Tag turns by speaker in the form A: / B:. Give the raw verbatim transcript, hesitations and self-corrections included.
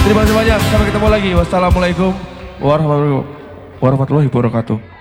A: Terima kasih banyak. Sampai ketemu lagi. Wassalamualaikum warahmatullahi wabarakatuh.